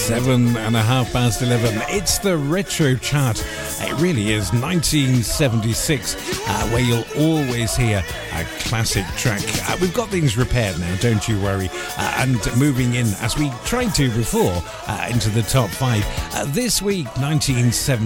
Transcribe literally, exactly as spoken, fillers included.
Seven and a half past eleven. It's the Retro Chart. It really is nineteen seventy-six, uh, where you'll always hear a classic track. Uh, we've got things repaired now, don't you worry. Uh, and moving in, as we tried to before, uh, into the top five. Uh, this week, nineteen seventy.